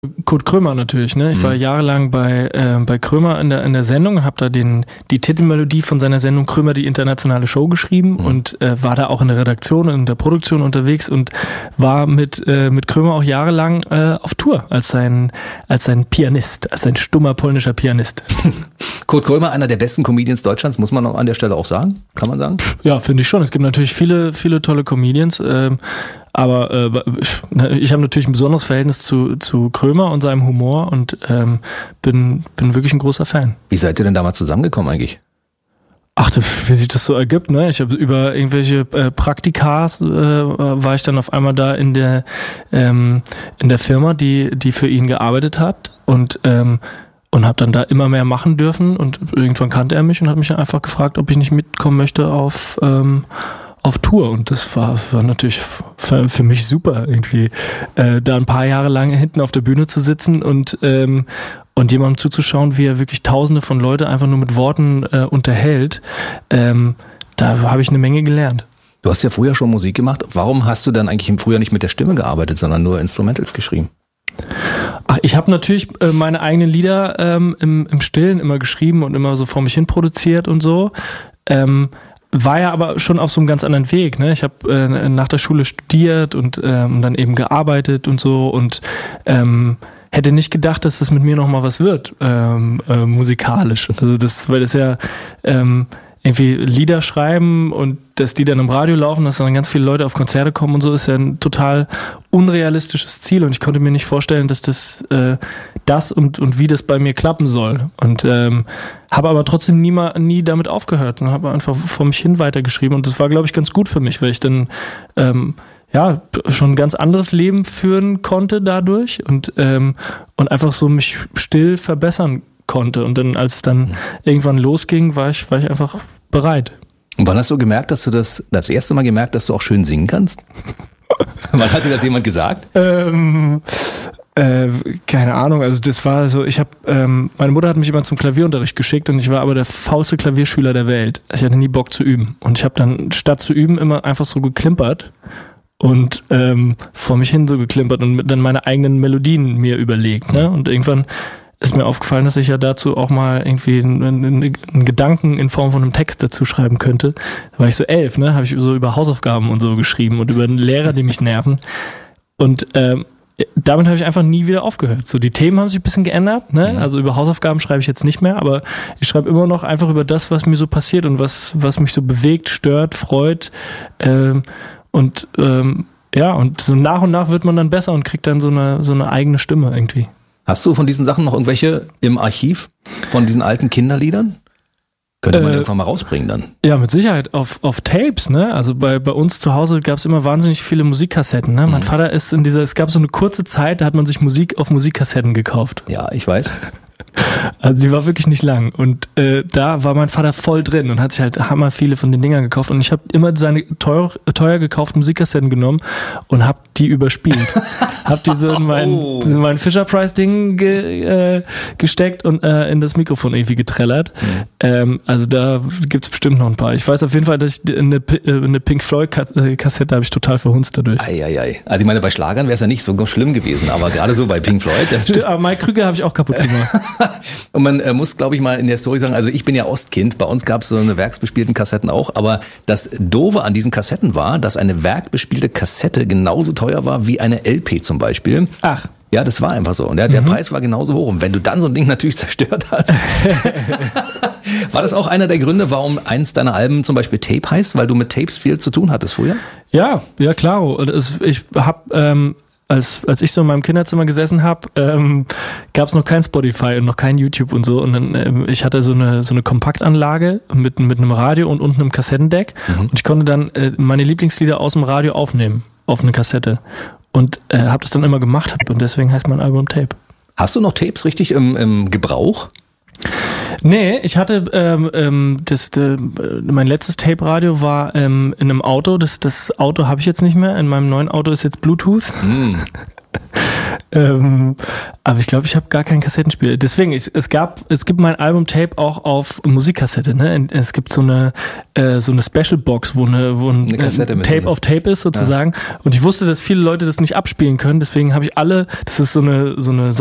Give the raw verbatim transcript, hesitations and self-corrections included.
Kurt Krömer natürlich, ne? Ich mhm. war jahrelang bei äh, bei Krömer in der in der Sendung und habe da den die Titelmelodie von seiner Sendung Krömer die internationale Show geschrieben mhm. und äh, war da auch in der Redaktion und in der Produktion unterwegs und war mit äh, mit Krömer auch jahrelang äh, auf Tour als sein als sein Pianist, als ein stummer polnischer Pianist. Kurt Krömer, einer der besten Comedians Deutschlands, muss man auch an der Stelle auch sagen, kann man sagen? Ja, finde ich schon. Es gibt natürlich viele viele tolle Comedians. Ähm, Aber äh, ich habe natürlich ein besonderes Verhältnis zu zu Krömer und seinem Humor und ähm, bin bin wirklich ein großer Fan. Wie seid ihr denn damals zusammengekommen eigentlich? Ach, wie sich das so ergibt, ne? Ich habe über irgendwelche äh, Praktikas äh, war ich dann auf einmal da in der ähm, in der Firma, die die für ihn gearbeitet hat und ähm, und habe dann da immer mehr machen dürfen und irgendwann kannte er mich und hat mich dann einfach gefragt, ob ich nicht mitkommen möchte auf ähm, auf Tour und das war, war natürlich für, für mich super irgendwie, äh, da ein paar Jahre lang hinten auf der Bühne zu sitzen und ähm, und jemandem zuzuschauen, wie er wirklich Tausende von Leute einfach nur mit Worten äh, unterhält. Ähm, da habe ich eine Menge gelernt. Du hast ja früher schon Musik gemacht. Warum hast du dann eigentlich im Frühjahr nicht mit der Stimme gearbeitet, sondern nur Instrumentals geschrieben? Ach, ich habe natürlich äh, meine eigenen Lieder ähm, im, im Stillen immer geschrieben und immer so vor mich hin produziert und so. Ähm, War ja aber schon auf so einem ganz anderen Weg, ne? Ich habe äh, nach der Schule studiert und ähm, dann eben gearbeitet und so und ähm, hätte nicht gedacht, dass das mit mir noch mal was wird, ähm, äh, musikalisch. Also das, weil das ja ähm, irgendwie Lieder schreiben und dass die dann im Radio laufen, dass dann ganz viele Leute auf Konzerte kommen und so, ist ja ein total unrealistisches Ziel und ich konnte mir nicht vorstellen, dass das äh, das und und wie das bei mir klappen soll und ähm, habe aber trotzdem nie mal nie damit aufgehört und habe einfach vor mich hin weitergeschrieben und das war, glaube ich, ganz gut für mich, weil ich dann ähm, ja schon ein ganz anderes Leben führen konnte dadurch und ähm, und einfach so mich still verbessern konnte und dann als es dann irgendwann losging, war ich war ich einfach bereit. Und wann hast du gemerkt, dass du das das erste Mal gemerkt, dass du auch schön singen kannst? Wann hat dir das jemand gesagt? Ähm, äh, keine Ahnung, also das war so, ich habe, ähm, meine Mutter hat mich immer zum Klavierunterricht geschickt und ich war aber der faulste Klavierschüler der Welt. Ich hatte nie Bock zu üben und ich habe dann statt zu üben immer einfach so geklimpert und ähm, vor mich hin so geklimpert und dann meine eigenen Melodien mir überlegt, ne? Und irgendwann ist mir aufgefallen, dass ich ja dazu auch mal irgendwie einen, einen, einen Gedanken in Form von einem Text dazu schreiben könnte. Da war ich so elf, ne, habe ich so über Hausaufgaben und so geschrieben und über Lehrer, die mich nerven. Und ähm, damit habe ich einfach nie wieder aufgehört. So, die Themen haben sich ein bisschen geändert, ne? Also über Hausaufgaben schreibe ich jetzt nicht mehr, aber ich schreibe immer noch einfach über das, was mir so passiert und was was mich so bewegt, stört, freut. Ähm, und ähm, ja, und so nach und nach wird man dann besser und kriegt dann so eine so eine eigene Stimme irgendwie. Hast du von diesen Sachen noch irgendwelche im Archiv? Von diesen alten Kinderliedern? Könnte man äh, irgendwann mal rausbringen dann. Ja, mit Sicherheit. Auf auf Tapes, ne? Also bei bei uns zu Hause gab es immer wahnsinnig viele Musikkassetten, ne? Mhm. Mein Vater ist in dieser, es gab so eine kurze Zeit, da hat man sich Musik auf Musikkassetten gekauft. Ja, ich weiß. Also die war wirklich nicht lang und äh, da war mein Vater voll drin und hat sich halt hammer viele von den Dingern gekauft und ich habe immer seine teuer, teuer gekauften Musikkassetten genommen und habe die überspielt. Hab die so in mein, oh. in mein Fisher-Price-Ding ge, äh, gesteckt und äh, in das Mikrofon irgendwie getrellert. Mhm. Ähm, also da gibt's bestimmt noch ein paar. Ich weiß auf jeden Fall, dass ich eine, eine Pink Floyd-Kassette habe ich total verhunzt dadurch. Eieiei. Also ich meine, bei Schlagern wäre es ja nicht so schlimm gewesen, aber gerade so bei Pink Floyd. Stimmt, aber Mike Krüger habe ich auch kaputt gemacht. Und man äh, muss, glaube ich, mal in der Story sagen, also ich bin ja Ostkind, bei uns gab es so eine werksbespielten Kassetten auch, aber das Doofe an diesen Kassetten war, dass eine werkbespielte Kassette genauso teuer war wie eine L P zum Beispiel. Ach. Ja, das war einfach so. Und der, der mhm. Preis war genauso hoch. Und wenn du dann so ein Ding natürlich zerstört hast. War das auch einer der Gründe, warum eins deiner Alben zum Beispiel Tape heißt? Weil du mit Tapes viel zu tun hattest früher? Ja, ja, klar. Ich habe... Ähm Als, als ich so in meinem Kinderzimmer gesessen habe, ähm, gab es noch kein Spotify und noch kein YouTube und so. Und dann, ähm, ich hatte so eine so eine Kompaktanlage mit mit einem Radio und unten einem Kassettendeck. Mhm. Und ich konnte dann äh, meine Lieblingslieder aus dem Radio aufnehmen auf eine Kassette. Und äh, habe das dann immer gemacht und deswegen heißt mein Album Tape. Hast du noch Tapes richtig im, im Gebrauch? Nee, ich hatte ähm, ähm, das, äh, mein letztes Tape-Radio war ähm, in einem Auto. Das, das Auto habe ich jetzt nicht mehr. In meinem neuen Auto ist jetzt Bluetooth. Mm. ähm, Aber ich glaube, ich habe gar keinen Kassettenspieler. Deswegen, ich, es gab, es gibt mein Albumtape auch auf Musikkassette. Ne? Es gibt so eine äh, so eine Special Box, wo eine wo ein, eine ein Tape auf Tape ist sozusagen. Ja. Und ich wusste, dass viele Leute das nicht abspielen können. Deswegen habe ich alle. Das ist so eine so eine